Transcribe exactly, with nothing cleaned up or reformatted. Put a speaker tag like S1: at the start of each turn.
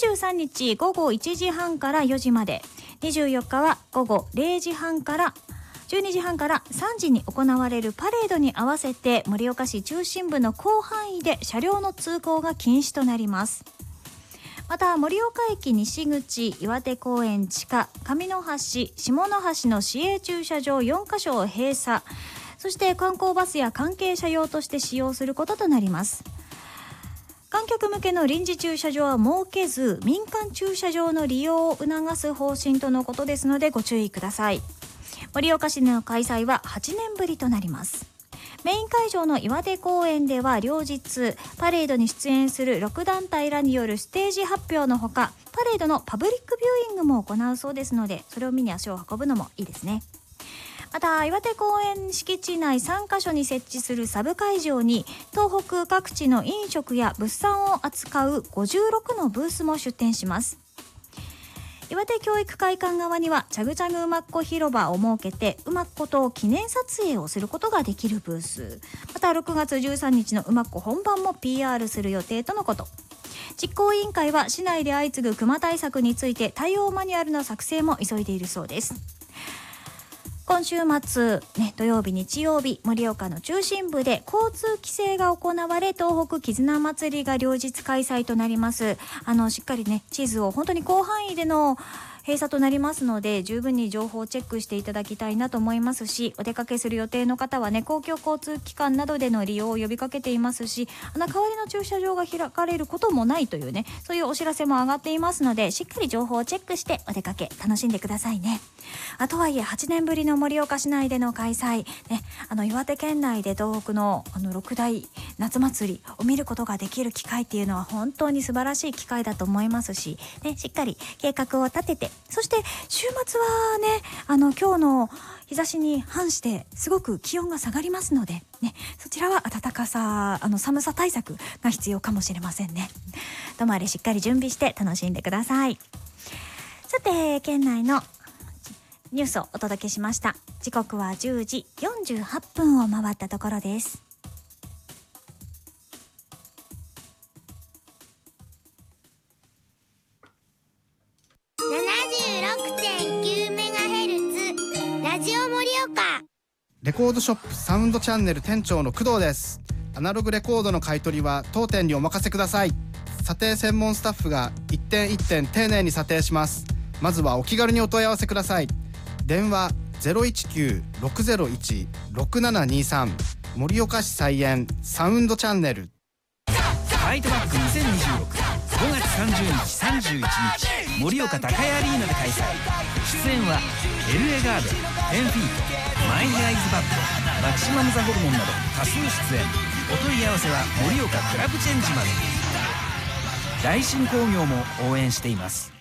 S1: じゅうさんにちごごいちじはんからよじまで、にじゅうよっかはごごれいじはんからじゅうにじはんからさんじに行われるパレードに合わせて、盛岡市中心部の広範囲で車両の通行が禁止となります。また盛岡駅西口、岩手公園地下、上の橋、下の橋の市営駐車場よんかしょを閉鎖、そして観光バスや関係車用として使用することとなります。観客向けの臨時駐車場は設けず、民間駐車場の利用を促す方針とのことですのでご注意ください。盛岡市での開催ははちねんぶりとなります。メイン会場の岩手公園では両日パレードに出演するろくだんたいらによるステージ発表のほか、パレードのパブリックビューイングも行うそうですので、それを見に足を運ぶのもいいですね。また岩手公園敷地内さんかしょに設置するサブ会場に、東北各地の飲食や物産を扱うごじゅうろくのブースも出展します。岩手教育会館側にはチャグチャグ馬コ広場を設けて、馬コと記念撮影をすることができるブース、またろくがつじゅうさんにちの馬コ本番も ピーアール する予定とのこと。実行委員会は市内で相次ぐ熊対策について対応マニュアルの作成も急いでいるそうです。今週末、ね、土曜日日曜日、盛岡の中心部で交通規制が行われ、東北絆祭りが両日開催となります。あのしっかりね、地図を本当に広範囲での閉鎖となりますので、十分に情報をチェックしていただきたいなと思いますし、お出かけする予定の方はね、公共交通機関などでの利用を呼びかけていますし、あの代わりの駐車場が開かれることもないというね、そういうお知らせも上がっていますので、しっかり情報をチェックしてお出かけ楽しんでくださいね。あとはいえはちねんぶりの盛岡市内での開催、ね、あの岩手県内で東北のあのろくだい夏祭りを見ることができる機会っていうのは本当に素晴らしい機会だと思いますし、ね、しっかり計画を立てて、そして週末はね、あの今日の日差しに反してすごく気温が下がりますので、ね、そちらは暖かさ、あの寒さ対策が必要かもしれませんね。どもあれしっかり準備して楽しんでください。さて、県内のニュースをお届けしました。時刻はじゅうじよんじゅうはっぷんを回ったところです。
S2: ななじゅうろくてんきゅうメガヘルツ ラジオ盛岡。
S3: レコードショップサウンドチャンネル店長の工藤です。アナログレコードの買い取りは当店にお任せください。査定専門スタッフが一点一点丁寧に査定します。まずはお気軽にお問い合わせください。電話 ゼロいちきゅう ろくゼロいち ろくななにさん、 盛岡市菜園サウンドチャンネル。
S4: ファイトバックにせんにじゅうろく、ごがつさんじゅうにちさんじゅういちにち、盛岡高屋アリーナで開催。出演はエルエガーデン、テンフィート、マイニーアイズバッド、マキシマムザホルモンなど多数出演。お問い合わせは盛岡クラブチェンジまで。大新工業も応援しています。